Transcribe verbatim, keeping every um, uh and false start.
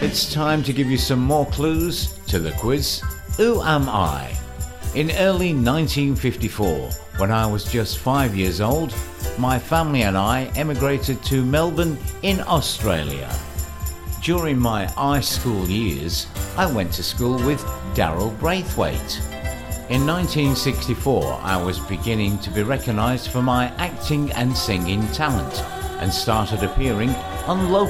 It's time to give you some more clues to the quiz. Who am I? In early nineteen fifty-four, when I was just five years old, my family and I emigrated to Melbourne in Australia. During my high school years, I went to school with Daryl Braithwaite. In nineteen sixty-four, I was beginning to be recognised for my acting and singing talent and started appearing on local